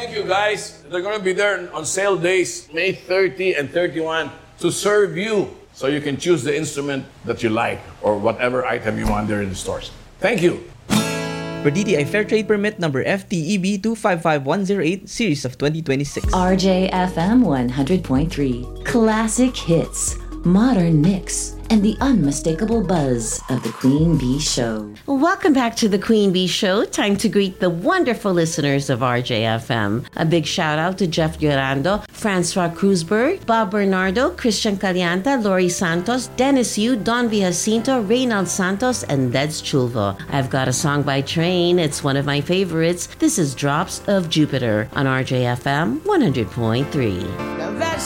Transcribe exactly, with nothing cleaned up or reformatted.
thank you guys. They're going to be there on sale days, May thirtieth and thirty-first, to serve you. So you can choose the instrument that you like or whatever item you want there in the stores. Thank you. For D T I Fair Trade Permit number F T E B two five five one zero eight, series of twenty twenty-six. R J F M one hundred point three. Classic hits, modern mix, and the unmistakable buzz of the Queen Bee Show. Welcome back to the Queen Bee Show. Time to greet the wonderful listeners of R J F M. A big shout out to Jeff Llorando, Francois Cruzberg, Bob Bernardo, Christian Calianta, Lori Santos, Dennis Yu, Don Villacinto, Reynald Santos, and Leds Chulvo. I've got a song by Train. It's one of my favorites. This is Drops of Jupiter on R J F M one hundred point three. Now that's